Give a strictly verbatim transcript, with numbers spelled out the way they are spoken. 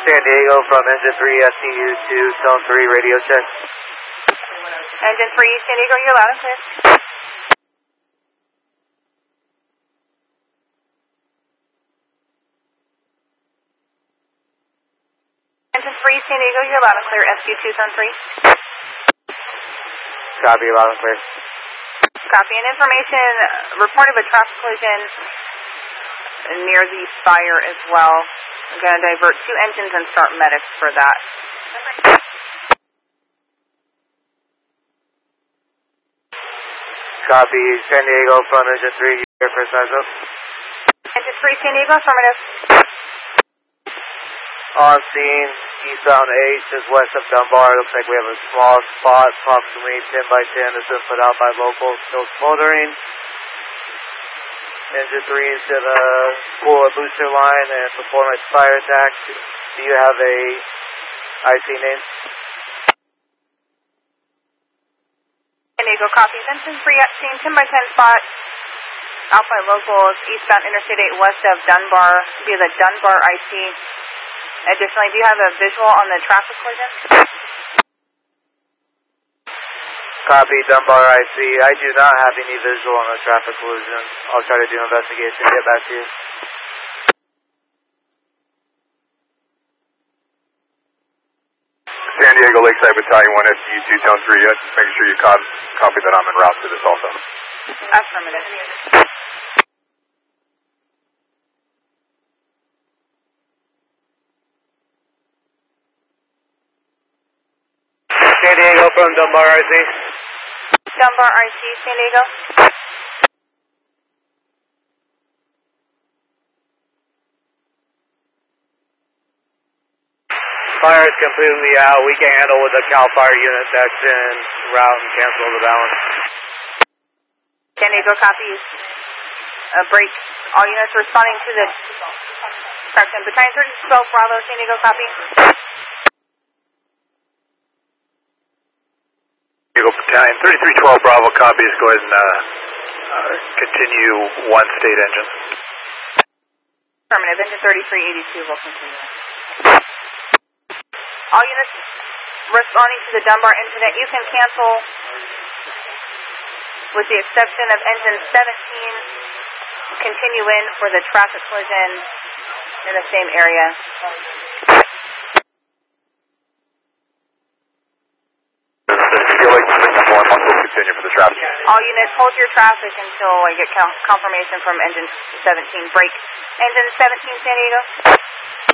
San Diego from Engine three S C U to Zone three radio check. Engine three San Diego, you're loud and clear. Engine three San Diego, you're loud and clear. S Q two Zone three. Copy, loud and clear. Copy. And information report of a traffic collision near the fire as well. I'm going to divert two engines and start medics for that. Copy, San Diego from Engine three, your first eyes up. Engine three San Diego, affirmative. On scene, eastbound eight is west of Dunbar. Looks like we have a small spot, approximately ten by ten, that's been put out by locals, still smoldering. Engine three is going to pull a booster line and perform its fire attack. Do you have a I C name? San Diego, copy. Engine three at scene, ten by ten spot, out by locals, eastbound Interstate eight west of Dunbar, via the Dunbar I C. Additionally, do you have a visual on the traffic collision? Copy, Dunbar I C. I do not have any visual on the traffic collision. I'll try to do an investigation and get back to you. San Diego Lakeside Battalion one S U two Zone three, just making sure you copy, copy that I'm en route to this also. Affirmative. San Diego from Dunbar I C. Dunbar I C, San Diego. Fire is completely out. We can handle with the CAL FIRE unit that's in route and cancel the balance. San Diego copies. Uh, break. All units responding to the correction. Battalion thirty twelve Bravo, San Diego copy. San Diego Battalion thirty-three twelve Bravo copies. Go ahead and uh, uh, continue one state engine. Affirmative. Engine thirty-three eighty-two will continue. All units responding to the Dunbar incident, you can cancel with the exception of engine seventeen, continue in for the traffic collision in the same area. Continue for the traffic. All units, hold your traffic until I get confirmation from engine seventeen. Break. Engine seventeen, San Diego.